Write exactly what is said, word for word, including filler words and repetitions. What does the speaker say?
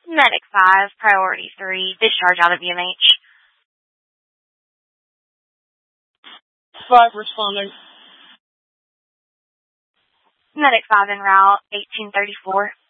Medic five, Priority three, discharge out of U M H. five responding. Medic five en route, eighteen thirty-four.